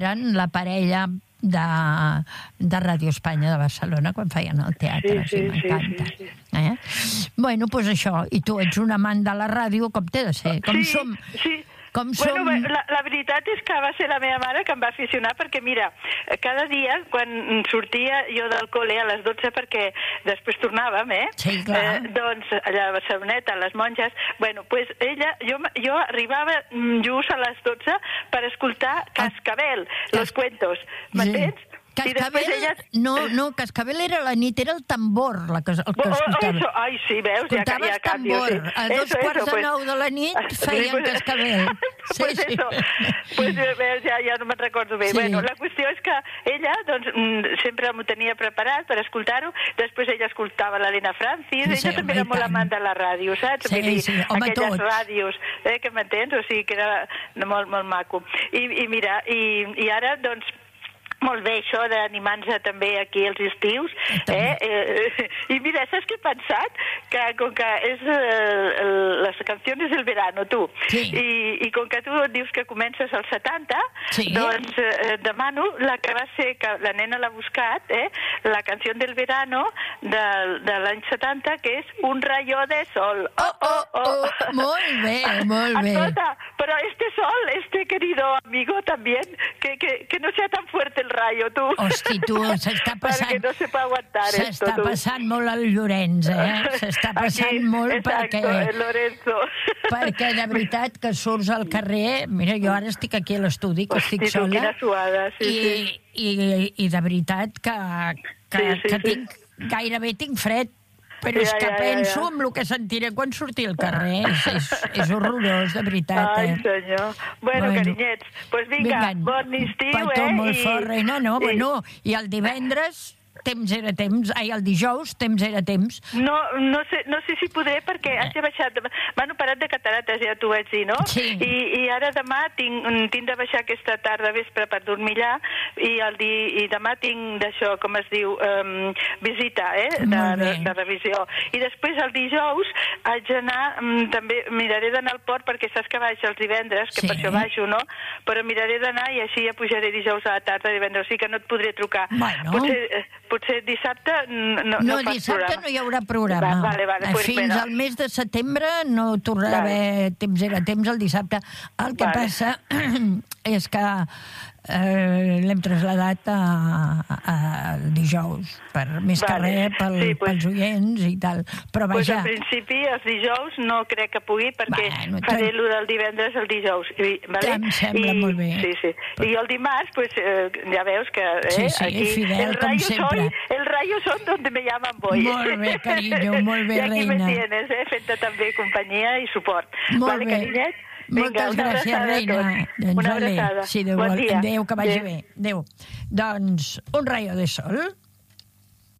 eren la parella de Ràdio Espanya de Barcelona quan feien el teatre, sí, m'encanta. Bueno, doncs això, i tu ets un amant de la ràdio, com té de ser, com som... Bueno, la veritat és que va ser la meva mare que em va aficionar, perquè mira, cada dia quan sortia jo del col·le a les 12, perquè després tornàvem, doncs allà a Barceloneta, a les monges, bueno, doncs ella, jo arribava just a les 12 per escoltar Cascabel, los cuentos, m'entens? Cascabel, no, Cascabel era la nit, era el tambor el que escoltava. Ai, sí, veus, escoltaves tambor. A 8:45 de la nit feien Cascabel. Pues eso, pues ja no me'n recordo bé. Bueno, la qüestió és que ella, doncs, sempre m'ho tenia preparat per escoltar-ho, després ella escoltava l'Helena Francis, ella també era molt amant de la ràdio, saps? Sí, home, aquelles ràdios, que m'entens? O sigui, que era molt, molt maco. I mira, i ara, doncs, molt bé, això d'animar-nos també aquí els estius. I mira, saps què he pensat? Que com que és les canciones del verano, tu, i com que tu dius que comences als 70, doncs demano la que va ser, que la nena l'ha buscat, la canció del verano de l'any 70, que és Un rayo de sol. Molt bé, molt bé. Escolta, però este sol, este querido amigo también, que no sea tan fuerte el rayo, tu. Hosti, tu, s'està passant... Perquè no se pot aguantar esto, tu. S'està passant molt el Llorenç, S'està passant molt perquè... Exacto, Lorenzo. Perquè de veritat que surts al carrer... Mira, jo ara estic aquí a l'estudi, que estic sola. Hosti, quina suada, sí. I de veritat que gairebé tinc fred. Però és que penso en el que sentiré quan surti al carrer. És horrorós, de veritat. Ai, senyor. Bueno, carinyets, doncs vinga, bon estiu, Petó molt fort, reina, no? Bueno, i el divendres... temps era temps, el dijous temps era temps. No sé si podré, perquè has baixat, m'han operat de catarates, ja t'ho vaig dir, no? Sí. I ara demà tinc de baixar aquesta tarda vespre per dormir allà, i demà tinc d'això, com es diu, visita, de revisió. I després el dijous haig d'anar, també miraré d'anar al port, perquè saps que baix els divendres, que per això baixo, no? Però miraré d'anar i així ja pujaré dijous a la tarda, divendres, o sigui que no et podré trucar. Potser dissabte no fas dissabte programa. No hi haurà programa. Vale, fins al mes de setembre no tornarà a haver temps era temps el dissabte. El que passa és que l'hem traslladat al dijous, més que res pels oients i tal. Però vaja... En principi els dijous no crec que pugui, perquè faré el del divendres el dijous. Em sembla molt bé. Sí. I el dimarts, ja veus que aquí fidel, com sempre. El rayo son donde me llaman voy. Molt bé, carinyo, molt bé, reina. I aquí me tienes, fent-te també companyia i suport. Molt bé. Carinyet? Moltes gràcies, reina. Una abraçada. Sí, adéu, que vagi bé. Adéu. Doncs, Un rayo de sol.